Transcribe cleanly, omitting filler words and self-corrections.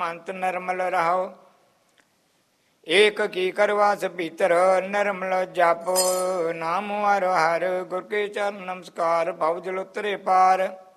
ਮੰਤ ਨਿਰਮਲ ਰਹਾਓ। ਏਕ ਕੀ ਕਰਵਾਸ ਭੀਤਰ ਨਿਰਮਲ ਜਪ, ਨਾਮ ਹਰ ਹਰ ਗੁਰ ਕੇ ਚਰਨ ਨਮਸਕਾਰ। ਭਵ ਜਲ ਉਤਰੇ ਪਾਰ